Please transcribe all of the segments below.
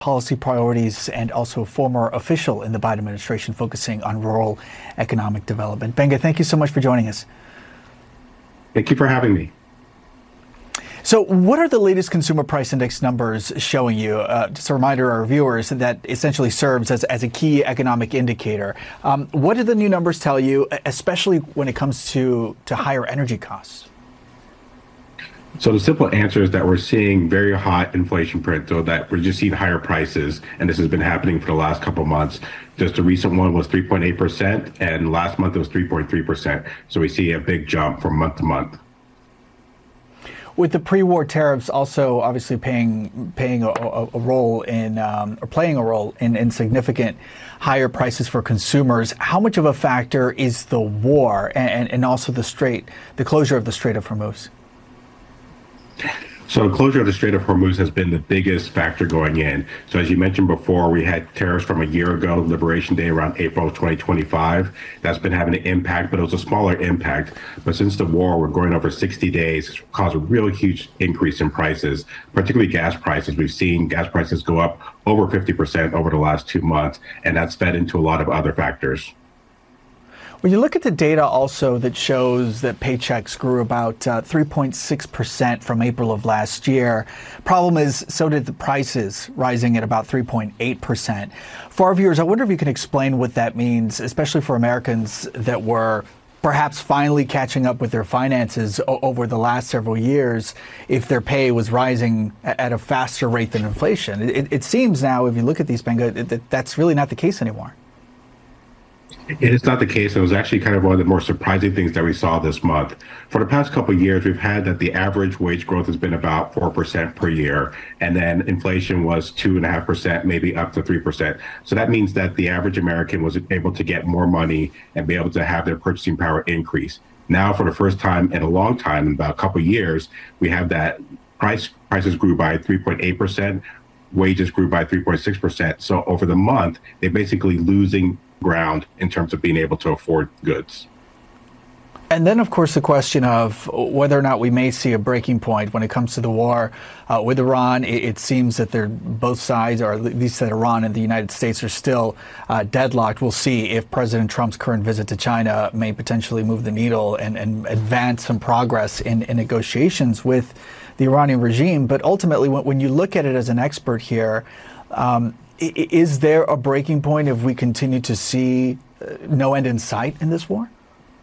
policy priorities and also former official in the Biden administration focusing on rural economic development. Gbenga, thank you so much for joining us. Thank you for having me. So what are the latest consumer price index numbers showing you? Just a reminder to our viewers that essentially serves as a key economic indicator. What do the new numbers tell you, especially when it comes to higher energy costs? So the simple answer is that we're seeing very hot inflation print, so that we're just seeing higher prices, and this has been happening for the last couple of months. Just a recent one was 3.8%, and last month it was 3.3%. So we see a big jump from month to month. With the pre-war tariffs also obviously playing a role in significant higher prices for consumers, how much of a factor is the war and also the closure of the Strait of Hormuz? So the closure of the Strait of Hormuz has been the biggest factor going in. So as you mentioned before, we had tariffs from a year ago, Liberation Day, around April of 2025. That's been having an impact, but it was a smaller impact. But since the war, we're going over 60 days, it's caused a real huge increase in prices, particularly gas prices. We've seen gas prices go up over 50% over the last 2 months, and that's fed into a lot of other factors. When you look at the data also that shows that paychecks grew about 3.6% from April of last year, problem is so did the prices, rising at about 3.8%. For our viewers, I wonder if you can explain what that means, especially for Americans that were perhaps finally catching up with their finances over the last several years, if their pay was rising at a faster rate than inflation. It seems now, if you look at these, Gbenga, that that's really not the case anymore. It is not the case. It was actually kind of one of the more surprising things that we saw this month. For the past couple of years, we've had that the average wage growth has been about 4% per year, and then inflation was 2.5%, maybe up to 3%. So that means that the average American was able to get more money and be able to have their purchasing power increase. Now, for the first time in a long time, in about a couple of years, we have that prices grew by 3.8%, wages grew by 3.6%. So over the month, they're basically losing ground in terms of being able to afford goods. And then, of course, the question of whether or not we may see a breaking point when it comes to the war with Iran. It seems that they're both sides, or at least that Iran and the United States are still deadlocked. We'll see if President Trump's current visit to China may potentially move the needle and advance some progress in negotiations with the Iranian regime. But ultimately, when you look at it as an expert here, is there a breaking point if we continue to see no end in sight in this war?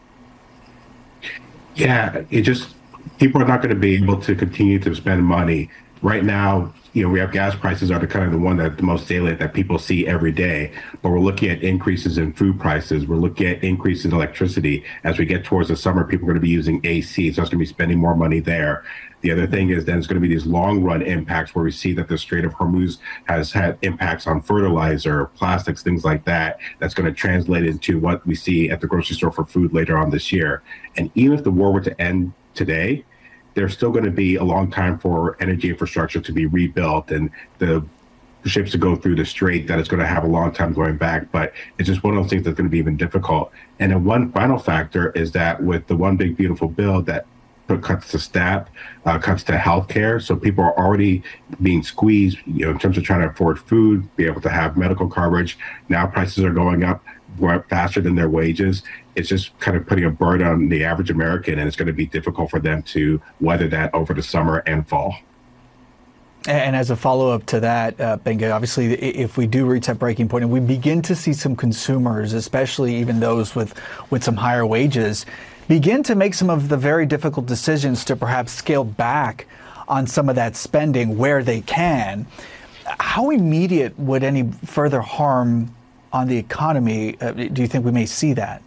Yeah, people are not going to be able to continue to spend money. Right now, we have gas prices are kind of the one that the most salient that people see every day. But we're looking at increases in food prices. We're looking at increases in electricity. As we get towards the summer, people are going to be using AC, so it's going to be spending more money there. The other thing is then it's going to be these long run impacts where we see that the Strait of Hormuz has had impacts on fertilizer, plastics, things like that. That's going to translate into what we see at the grocery store for food later on this year. And even if the war were to end today, there's still going to be a long time for energy infrastructure to be rebuilt and the ships to go through the strait, that it's going to have a long time going back. But it's just one of those things that's going to be even difficult. And then one final factor is that with the one big beautiful bill that put cuts to SNAP, cuts to healthcare. So people are already being squeezed, in terms of trying to afford food, be able to have medical coverage. Now prices are going up faster than their wages. It's just kind of putting a burden on the average American, and it's going to be difficult for them to weather that over the summer and fall. And as a follow-up to that, Gbenga, obviously, if we do reach that breaking point and we begin to see some consumers, especially even those with some higher wages, begin to make some of the very difficult decisions to perhaps scale back on some of that spending where they can, how immediate would any further harm on the economy do you think we may see that?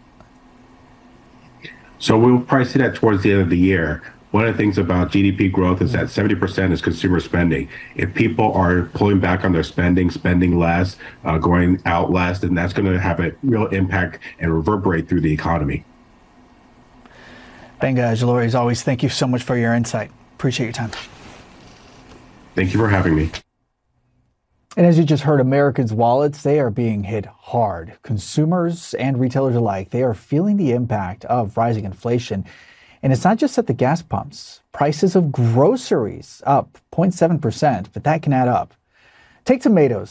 So we'll probably see that towards the end of the year. One of the things about GDP growth is that 70% is consumer spending. If people are pulling back on their spending less, going out less, then that's going to have a real impact and reverberate through the economy. Gbenga Ajilore, as always, thank you so much for your insight. Appreciate your time. Thank you for having me. And as you just heard, Americans' wallets, they are being hit hard. Consumers and retailers alike, they are feeling the impact of rising inflation. And it's not just at the gas pumps. Prices of groceries up 0.7%, but that can add up. Take tomatoes.